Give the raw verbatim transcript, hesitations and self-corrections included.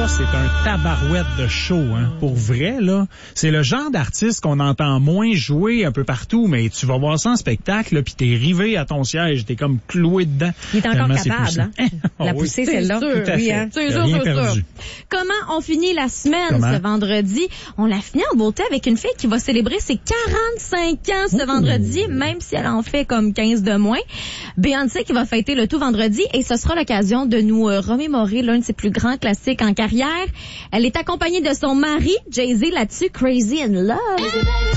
ça, c'est un tabarouette de show, hein. Pour vrai, là, c'est le genre d'artiste qu'on entend moins jouer un peu partout, mais tu vas voir ça en spectacle, là, puis t'es rivé à ton siège, t'es comme cloué dedans. Il est encore Tellement capable, hein? oh, La oui. poussée, celle-là. Tout à Oui, fait. hein? C'est sûr, Rien c'est sûr. perdu. Comment on finit la semaine Comment? ce vendredi? On la finit en beauté avec une fille qui va célébrer ses quarante-cinq ans ce Ouh. vendredi, même si elle en fait comme quinze de moins. Beyoncé qui va fêter le tout vendredi et ce sera l'occasion de nous euh, remémorer l'un de ses plus grands classiques en carrière. Elle est accompagnée de son mari, Jay-Z, là-dessus, Crazy in Love.